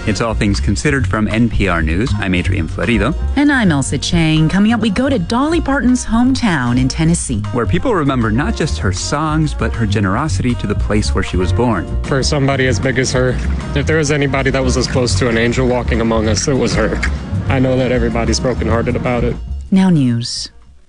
It's All Things Considered from NPR News. I'm Adrian Florido. And I'm Elsa Chang. Coming up, we go to Dolly Parton's hometown in Tennessee, where people remember not just her songs, but her generosity to the place where she was born. For somebody as big as her, if there was anybody that was as close to an angel walking among us, it was her. I know that everybody's brokenhearted about it. Now news.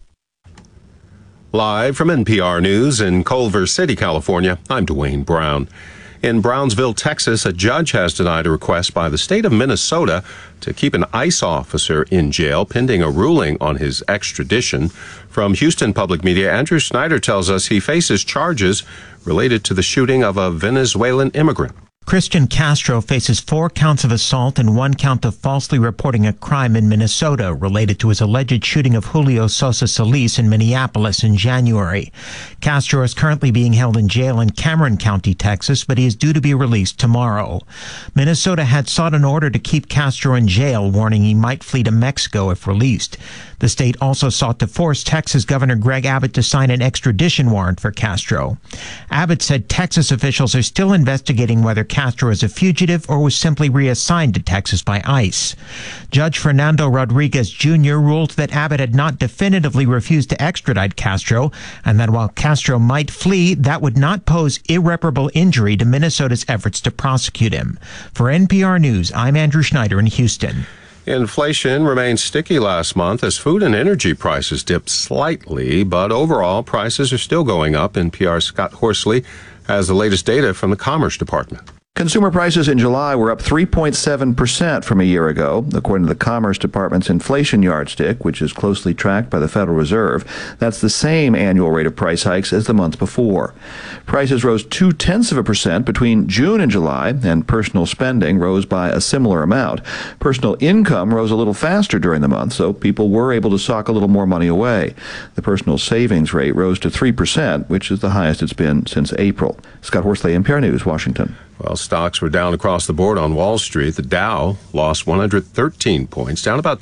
Live from NPR News in Culver City, California, I'm Dwayne Brown. In Brownsville, Texas, a judge has denied a request by the state of Minnesota to keep an ICE officer in jail pending a ruling on his extradition. From Houston Public Media, Andrew Snyder tells us he faces charges related to the shooting of a Venezuelan immigrant. Christian Castro faces 4 counts of assault and 1 count of falsely reporting a crime in Minnesota related to his alleged shooting of Julio Sosa Solis in Minneapolis in January. Castro is currently being held in jail in Cameron County, Texas, but he is due to be released tomorrow. Minnesota had sought an order to keep Castro in jail, warning he might flee to Mexico if released. The state also sought to force Texas Governor Greg Abbott to sign an extradition warrant for Castro. Abbott said Texas officials are still investigating whether Castro is a fugitive or was simply reassigned to Texas by ICE. Judge Fernando Rodriguez Jr. ruled that Abbott had not definitively refused to extradite Castro, and that while Castro might flee, that would not pose irreparable injury to Minnesota's efforts to prosecute him. For NPR News, I'm Andrew Schneider in Houston. Inflation remained sticky last month as food and energy prices dipped slightly, but overall prices are still going up. NPR's Scott Horsley has the latest data from the Commerce Department. Consumer prices in July were up 3.7% from a year ago, according to the Commerce Department's inflation yardstick, which is closely tracked by the Federal Reserve. That's the same annual rate of price hikes as the month before. Prices rose 0.2% between June and July, and personal spending rose by a similar amount. Personal income rose a little faster during the month, so people were able to sock a little more money away. The personal savings rate rose to 3%, which is the highest it's been since April. Scott Horsley, NPR News, Washington. Well, stocks were down across the board on Wall Street. The Dow lost 113 points, down about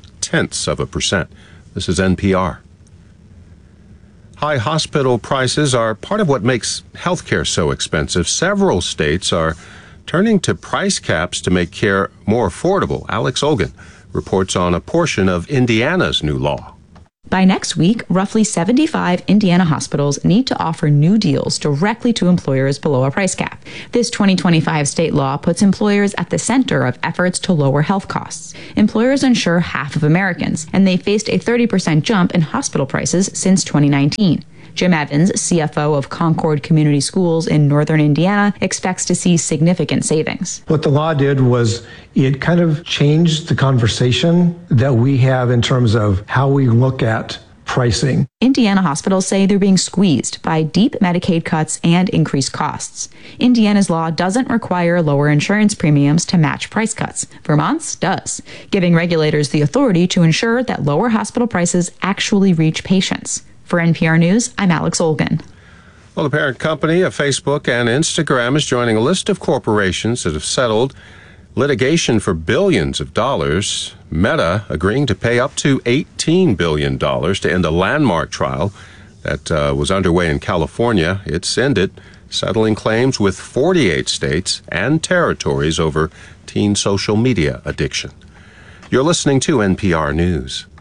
0.2%. This is NPR. High hospital prices are part of what makes healthcare so expensive. Several states are turning to price caps to make care more affordable. Alex Olgan reports on a portion of Indiana's new law. By next week, roughly 75 Indiana hospitals need to offer new deals directly to employers below a price cap. This 2025 state law puts employers at the center of efforts to lower health costs. Employers insure half of Americans, and they faced a 30% jump in hospital prices since 2019. Jim Evans, CFO of Concord Community Schools in northern Indiana, expects to see significant savings. What the law did was it kind of changed the conversation that we have in terms of how we look at pricing. Indiana hospitals say they're being squeezed by deep Medicaid cuts and increased costs. Indiana's law doesn't require lower insurance premiums to match price cuts. Vermont's does, giving regulators the authority to ensure that lower hospital prices actually reach patients. For NPR News, I'm Alex Olgan. Well, the parent company of Facebook and Instagram is joining a list of corporations that have settled litigation for billions of dollars. Meta agreeing to pay up to $18 billion to end a landmark trial that was underway in California. It's ended, settling claims with 48 states and territories over teen social media addiction. You're listening to NPR News.